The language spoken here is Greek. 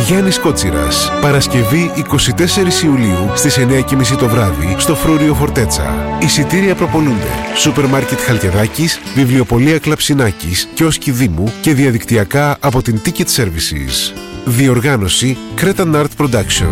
Γιάννης Κότσιρας. Παρασκευή 24 Ιουλίου στις 9:30 το βράδυ στο Φρούριο Φορτέτσα. Εισιτήρια προπολούνται. Σούπερ Μάρκετ Χαλκιδάκης, Βιβλιοπωλεία Κλαψινάκης, Κιόσκι Δήμου και διαδικτυακά από την Ticket Services. Διοργάνωση Cretan Art Production.